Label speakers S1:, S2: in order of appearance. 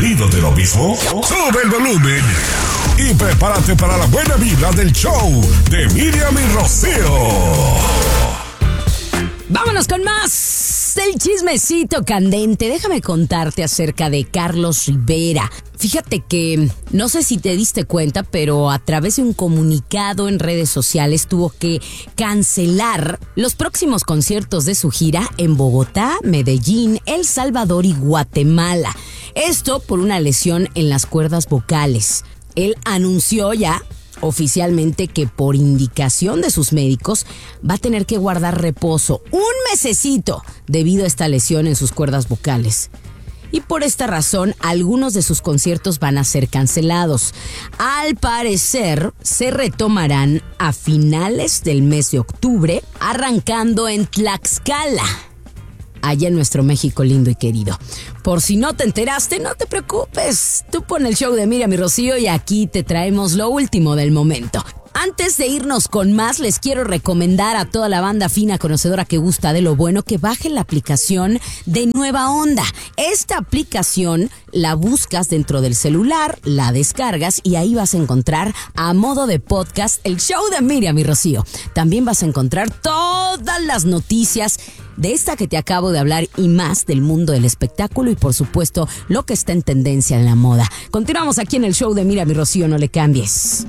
S1: ¿Aburrido de lo mismo? Sube el volumen y prepárate para la buena vibra del show de Miriam y Rocío.
S2: Vámonos con más del chismecito candente. Déjame contarte acerca de Carlos Rivera. Fíjate que no sé si te diste cuenta, pero a través de un comunicado en redes sociales tuvo que cancelar los próximos conciertos de su gira en Bogotá, Medellín, El Salvador y Guatemala. Esto por una lesión en las cuerdas vocales. Él anunció ya oficialmente que por indicación de sus médicos va a tener que guardar reposo un mesecito debido a esta lesión en sus cuerdas vocales. Y por esta razón, algunos de sus conciertos van a ser cancelados. Al parecer, se retomarán a finales del mes de octubre, arrancando en Tlaxcala, allá en nuestro México lindo y querido. Por si no te enteraste, no te preocupes. Tú pon el show de Miriam y Rocío y aquí te traemos lo último del momento. Antes de irnos con más, les quiero recomendar a toda la banda fina conocedora que gusta de lo bueno que bajen la aplicación de Nueva Onda. Esta aplicación la buscas dentro del celular, la descargas y ahí vas a encontrar a modo de podcast el show de Miriam y Rocío. También vas a encontrar todas las noticias de esta que te acabo de hablar y más del mundo del espectáculo y por supuesto lo que está en tendencia en la moda. Continuamos aquí en el show de Miriam y Rocío, no le cambies.